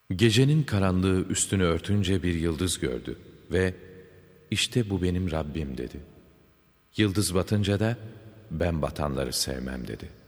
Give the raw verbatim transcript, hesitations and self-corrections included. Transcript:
Gecenin karanlığı üstünü örtünce bir yıldız gördü ve işte bu benim Rabbim dedi. Yıldız batınca da ben batanları sevmem dedi.